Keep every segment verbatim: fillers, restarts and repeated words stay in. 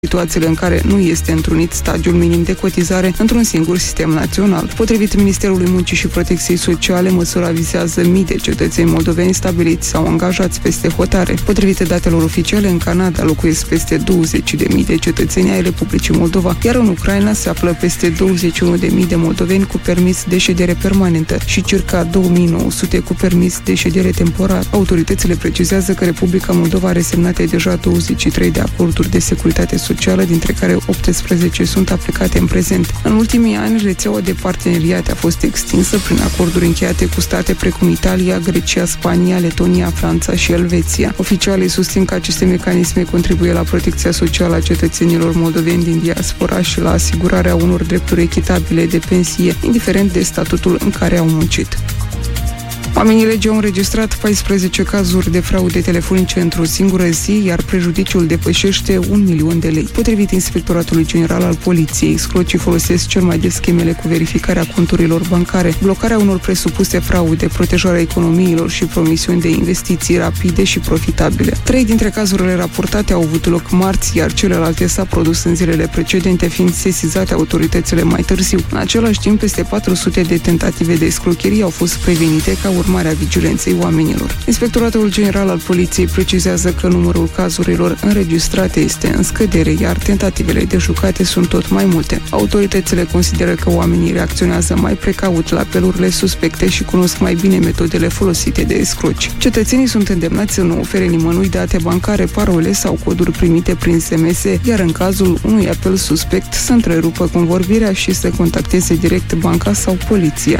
situațiile în care nu este întrunit stagiul minim de cotizare într-un singur sistem național. Potrivit Ministerului Muncii și Protecției Sociale, măsura vizează mii de cetățeni moldoveni stabiliți sau angajați peste hotare. Potrivit datelor oficiale, în Canada locuiesc peste douăzeci de mii de cetățeni ai Republicii Moldova, iar în Ucraina se află peste douăzeci și unu de mii de moldoveni cu permis de ședere permanentă și circa două mii nouă sute cu permis de ședere temporar. Autoritățile precizează că Republica Moldova are semnate deja douăzeci și trei de acorduri de securitate socială, dintre care optsprezece sunt aplicate în prezent. În ultimii ani, rețeaua de parteneriate a fost extinsă prin acorduri încheiate cu state precum Italia, Grecia, Spania, Letonia, Franța și Elveția. Oficialii susțin că aceste mecanisme contribuie la protecția socială a cetățenilor moldoveni din diaspora și la asigurarea unor drepturi echitabile de pensie, indiferent de statutul în care au muncit. Oamenii legii au înregistrat paisprezece cazuri de fraude telefonice într-o singură zi, iar prejudiciul depășește un milion de lei. Potrivit Inspectoratului General al Poliției, scrocii folosesc cel mai des schemele cu verificarea conturilor bancare, blocarea unor presupuse fraude, protejarea economiilor și promisiuni de investiții rapide și profitabile. Trei dintre cazurile raportate au avut loc marți, iar celelalte s-a produs în zilele precedente, fiind sesizate autoritățile mai târziu. În același timp, peste patru sute de tentative de escrocherie au fost prevenite ca urmarea vigilenței oamenilor. Inspectoratul General al Poliției precizează că numărul cazurilor înregistrate este în scădere, iar tentativele de jucate sunt tot mai multe. Autoritățile consideră că oamenii reacționează mai precaut la apelurile suspecte și cunosc mai bine metodele folosite de escroci. Cetățenii sunt îndemnați să nu ofere nimănui date bancare, parole sau coduri primite prin S M S, iar în cazul unui apel suspect să întrerupă convorbirea și să contacteze direct banca sau poliția.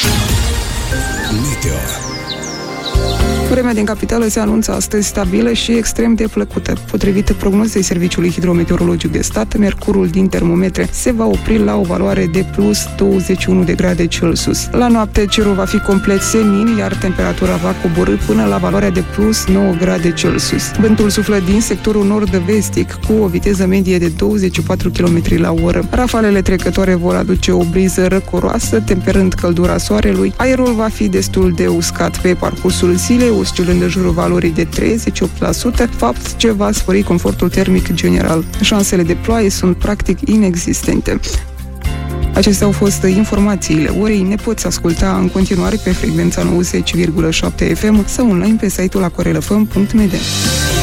Meteo. Vremea din capitală se anunță astăzi stabilă și extrem de plăcută. Potrivit prognozei Serviciului Hidrometeorologic de Stat, mercurul din termometre se va opri la o valoare de plus douăzeci și unu de grade Celsius. La noapte cerul va fi complet senin, iar temperatura va coborî până la valoarea de plus nouă grade Celsius. Vântul suflă din sectorul nord-vestic cu o viteză medie de douăzeci și patru kilometri la oră. Rafalele trecătoare vor aduce o briză răcoroasă, temperând căldura soarelui. Aerul va fi destul de uscat pe parcursul zilei, oscilând în jurul valorii de treizeci și opt la sută, fapt ce va spori confortul termic general. Șansele de ploaie sunt practic inexistente. Acestea au fost informațiile orei. Ne poți asculta în continuare pe frecvența nouăzeci virgulă șapte F M sau online pe site-ul acorelfm punct m d.